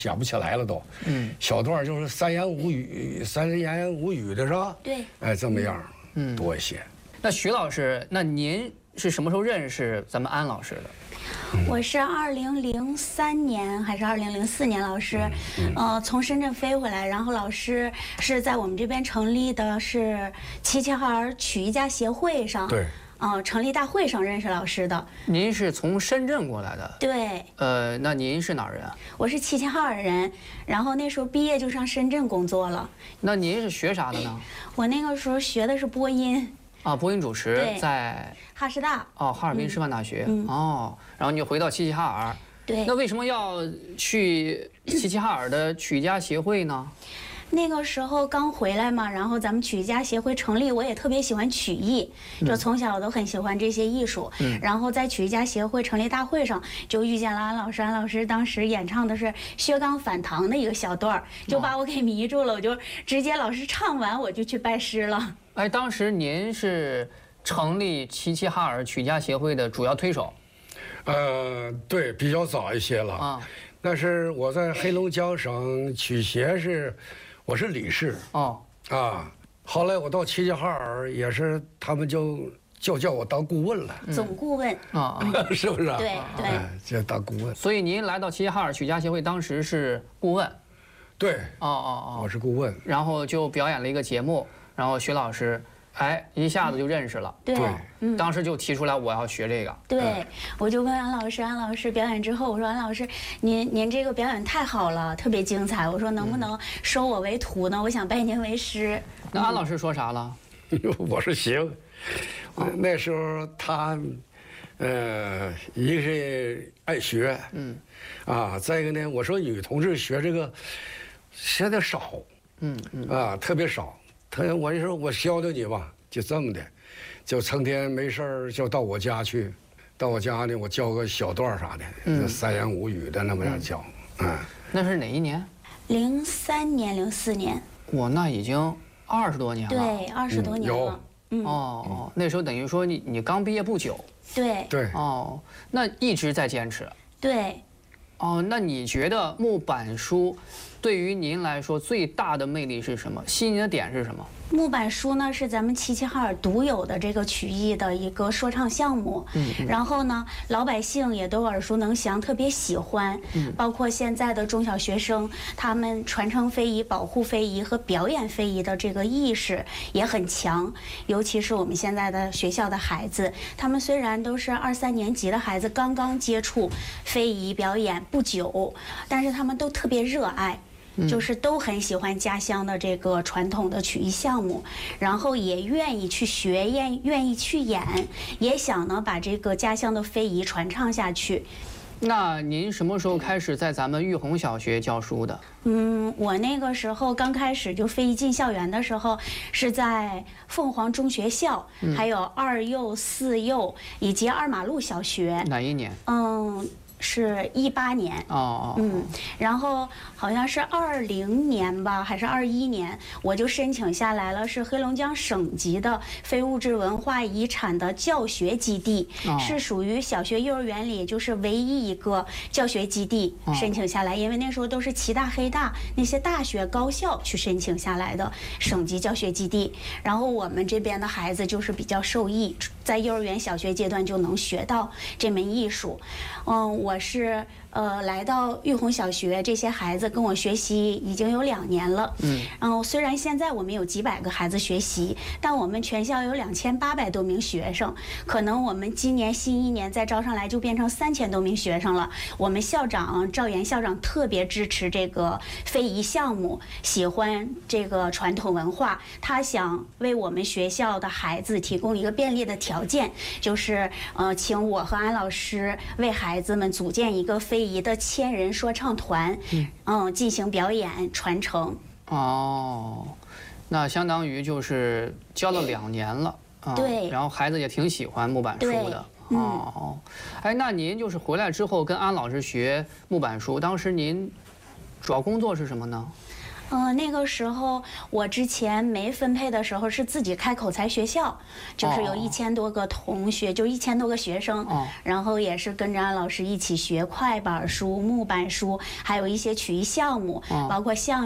想不起来了都。小段就是三言五语的是吧？ 对。 哎，这么样，多一些。 那徐老师，那您是什么时候认识咱们安老师的？ 我是2003年还是2004年，老师，从深圳飞回来，然后老师是在我们这边成立的是齐齐哈尔曲艺家协会上， 对， 成立大会上认识老师的。 您是从深圳过来的？ 对。 那您是哪儿人啊？ 我是齐齐哈尔人，然后那时候毕业就上深圳工作了。 那您是学啥的呢？ 我那个时候学的是播音。 播音主持在哈师大。 哈尔滨师范大学。然后你就回到齐齐哈尔。 对。 那为什么要去齐齐哈尔的曲艺家协会呢？ 那个时候刚回来嘛，然后咱们曲艺家协会成立，我也特别喜欢曲艺，就从小我都很喜欢这些艺术。然后在曲艺家协会成立大会上，就遇见了安老师。安老师当时演唱的是《薛刚反唐》的一个小段儿，就把我给迷住了。我就直接老师唱完我就去拜师了。 哎，当时您是成立齐齐哈尔曲艺家协会的主要推手？ 对，比较早一些了。但是我在黑龙江省曲协我是理事。后来我到齐齐哈尔也是，他们就叫我当顾问了， 总顾问。 是不是？ 对对。 就当顾问。 所以您来到齐齐哈尔曲艺家协会，当时是顾问。 对。我是顾问。 然后就表演了一个节目。然后徐老师，一下子就认识了。 对。 当时就提出来我要学这个。 对，我就问安老师表演之后，我说安老师，您这个表演太好了，特别精彩。我说能不能收我为徒呢？我想拜您为师。 那安老师说啥了？ 我说行。那时候他，一个是爱学，再一个呢，我说女同志学这个学的少，特别少。我就说我教教你吧，就这么的，就成天没事儿就到我家去，到我家呢，我教个小段啥的，三言五语的那么样教。 那是哪一年 ？03年、04年。 哇，那已经20多年了。 对，20多年了。 那时候等于说你刚毕业不久。 对。 对。 那一直在坚持。 对。 那你觉得木板书对于您来说最大的魅力是什么？吸引你的点是什么？ 木板书呢是咱们齐齐哈尔独有的这个曲艺的一个说唱项目，然后呢老百姓也都耳熟能详，特别喜欢，包括现在的中小学生，他们传承非遗、保护非遗和表演非遗的这个意识也很强，尤其是我们现在的学校的孩子，他们虽然都是2、3年级的孩子，刚刚接触非遗表演不久，但是他们都特别热爱。就是都很喜欢家乡的这个传统的曲艺项目，然后也愿意去学，愿意去演，也想呢把这个家乡的非遗传唱下去。 那您什么时候开始在咱们玉红小学教书的？ 我那个时候刚开始就非遗进校园的时候，是在凤凰中学校，还有2幼、4幼以及二马路小学。 哪一年？ 是18年。然后好像是20年吧，还是21年，我就申请下来了，是黑龙江省级的非物质文化遗产的教学基地，是属于小学幼儿园里就是唯一一个教学基地申请下来，因为那时候都是齐大黑大那些大学高校去申请下来的省级教学基地，然后我们这边的孩子就是比较受益，在幼儿园小学阶段就能学到这门艺术。我是来到玉红小学，这些孩子跟我学习已经有2年了。虽然现在我们有几百个孩子学习，但我们全校有2800多名学生，可能我们今年新1年再招上来就变成3000多名学生了。我们校长赵岩校长特别支持这个非遗项目，喜欢这个传统文化，他想为我们学校的孩子提供一个便利的条件，就是请我和安老师为孩子们组建一个非遗的千人说唱团，进行表演传承。 那相当于就是教了2年了。 对。 然后孩子也挺喜欢木板书的。那您就是回来之后跟安老师学木板书，当时您主要工作是什么呢？ 那个时候我之前没分配的时候是自己开口才学校，就是有1000多个同学，就1000多个学生，然后也是跟着安老师一起学快板书、木板书，还有一些曲艺项目，包括相声。